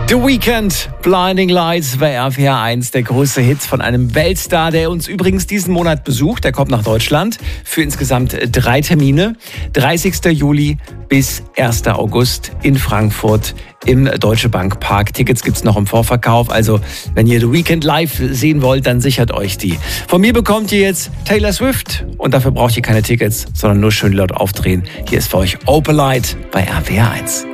The Weeknd, Blinding Lights bei RPR 1, der größte Hit von einem Weltstar, der uns übrigens diesen Monat besucht. Der kommt nach Deutschland für insgesamt 3 Termine. 30. Juli bis 1. August in Frankfurt im Deutsche Bank Park. Tickets gibt's noch im Vorverkauf. Also, wenn ihr The Weeknd live sehen wollt, dann sichert euch die. Von mir bekommt ihr jetzt Taylor Swift. Und dafür braucht ihr keine Tickets, sondern nur schön laut aufdrehen. Hier ist für euch Opalite bei RPR 1.